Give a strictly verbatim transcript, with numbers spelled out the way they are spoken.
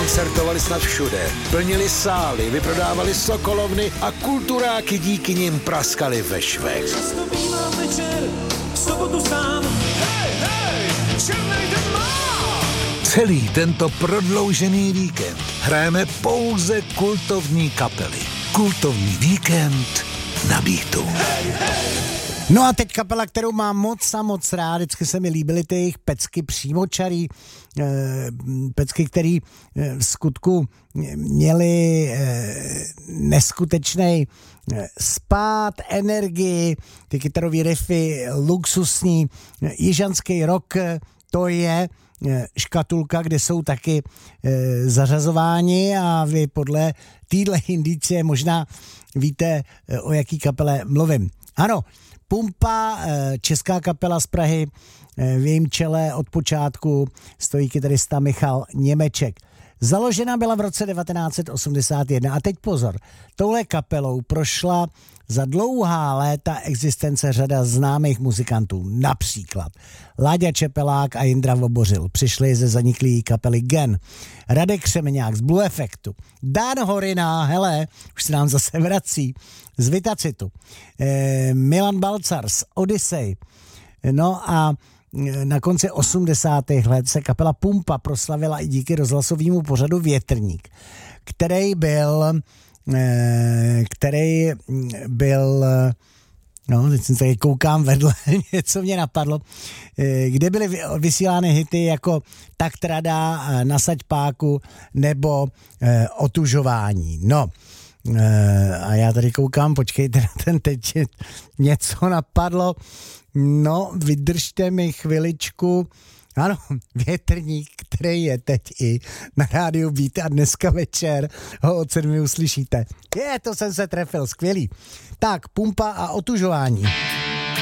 koncertovali snad všude. Plnili sály, vyprodávali sokolovny a kulturáky díky nim praskali ve švech. Často bývám večer, v sobotu sám. Hej, hej, černej den mám. Celý tento prodloužený víkend hrajeme pouze kultovní kapely. Kultovní víkend na Beatu. Hej, hej. No a teď kapela, kterou mám moc a moc rád, vždycky se mi líbily ty jejich pecky přímočarý, eh, pecky, který eh, v skutku měli eh, neskutečnej eh, spát, energii, ty kytarový riffy, luxusní, eh, jižanský rock, eh, to je eh, škatulka, kde jsou taky eh, zařazováni a vy podle téhle indicie možná víte, eh, o jaký kapele mluvím. Ano, Pumpa, česká kapela z Prahy, v jejím čele od počátku stojí kytarista Michal Němeček. Založena byla v roce devatenáct set osmdesát jedna a teď pozor, touhle kapelou prošla za dlouhá léta existence řada známých muzikantů, například Láďa Čepelák a Jindra Vobořil, přišli ze zaniklý kapely Gen, Radek Křemeňák z Blue Effectu, Dan Horina, hele, už se nám zase vrací, z Vitacitu, eh, Milan Balcar z Odyssey, no a na konci osmdesátých let se kapela Pumpa proslavila i díky rozhlasovému pořadu Větrník, který byl který byl no, teď jsem tady koukám vedle, něco mě napadlo, kde byly vysílány hity jako Tak trada, Nasaď páku nebo Otužování. No, a já tady koukám, počkejte, ten teď něco napadlo. No, vydržte mi chviličku. Ano, Větrník, který je teď i na rádiu Beat a dneska večer ho od sedmi uslyšíte. Je, to jsem se trefil, skvělý. Tak, Pumpa a Otužování.